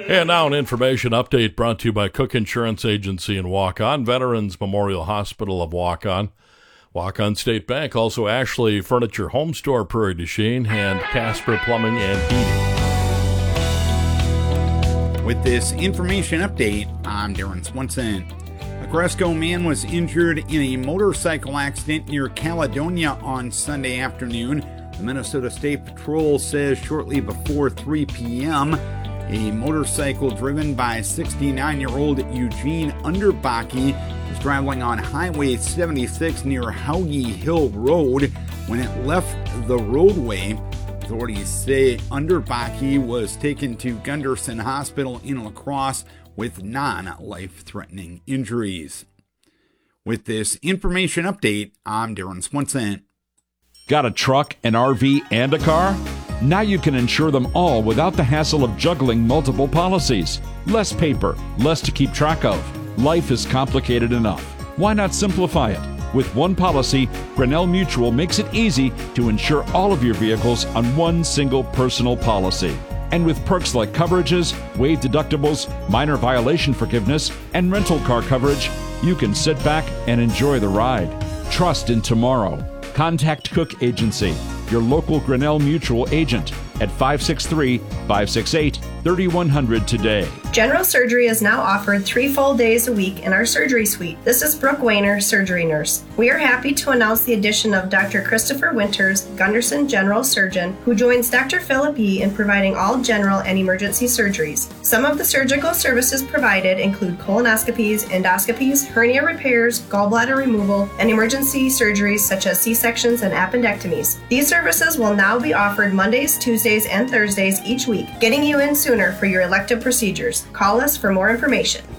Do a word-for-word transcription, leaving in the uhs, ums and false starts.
And now an information update brought to you by Cook Insurance Agency in Waukon, Veterans Memorial Hospital of Waukon, Waukon State Bank, also Ashley Furniture Home Store, Prairie du Chien, and Casper Plumbing and Heating. With this information update, I'm Darren Swenson. A Cresco man was injured in a motorcycle accident near Caledonia on Sunday afternoon. The Minnesota State Patrol says shortly before three p.m., a motorcycle driven by sixty-nine-year-old Eugene Underbaki was traveling on Highway seventy-six near Hauge Hill Road. When it left the roadway, authorities say Underbaki was taken to Gunderson Hospital in La Crosse with non-life-threatening injuries. With this information update, I'm Darren Swenson. Got a truck, an R V, and a car? Now you can insure them all without the hassle of juggling multiple policies. Less paper, less to keep track of. Life is complicated enough. Why not simplify it? With one policy, Grinnell Mutual makes it easy to insure all of your vehicles on one single personal policy. And with perks like coverages, waived deductibles, minor violation forgiveness, and rental car coverage, you can sit back and enjoy the ride. Trust in tomorrow. Contact Cook Agency, your local Grinnell Mutual agent, at five six three, five six eight, three one zero zero today. General surgery is now offered three full days a week in our surgery suite. This is Brooke Wayner, surgery nurse. We are happy to announce the addition of Doctor Christopher Winters, Gunderson General Surgeon, who joins Doctor Philip Yee in providing all general and emergency surgeries. Some of the surgical services provided include colonoscopies, endoscopies, hernia repairs, gallbladder removal, and emergency surgeries such as C-sections and appendectomies. These services will now be offered Mondays, Tuesdays, and Thursdays each week, getting you in sooner for your elective procedures. Call us for more information.